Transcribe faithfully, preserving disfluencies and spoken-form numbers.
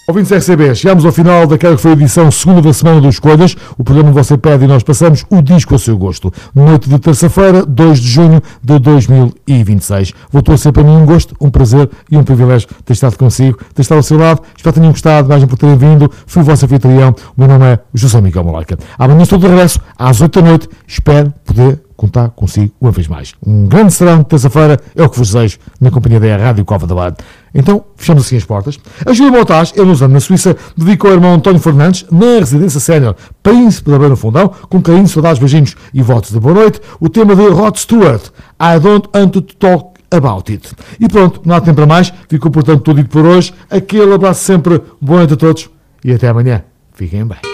Ouvintes R C B, chegamos ao final daquela que foi a edição segunda da Semana dos Escolhas. O programa você pede e nós passamos o disco ao seu gosto. Noite de terça-feira, dois de junho de dois mil e vinte e seis. Voltou a ser para mim um gosto, um prazer e um privilégio ter estado consigo, ter estado ao seu lado. Espero que tenham gostado, mais por terem vindo. Fui o vosso anfitrião. O meu nome é José Miguel Malaika. Amanhã estou de regresso, às oito da noite. Espero poder contar consigo uma vez mais. Um grande serão de terça-feira é o que vos desejo na companhia da Rádio Cova da Bade. Então, fechamos assim as portas. A Júlia Montage, ele nos anos na Suíça, dedicou ao irmão António Fernandes, na residência sénior Príncipe da Beira no Fundão, com carinho, saudades, beijinhos e votos de boa noite, o tema de Rod Stewart, I Don't Want to Talk About It. E pronto, não há tempo para mais, ficou portanto tudo dito por hoje. Aquele abraço sempre, boa noite a todos e até amanhã. Fiquem bem.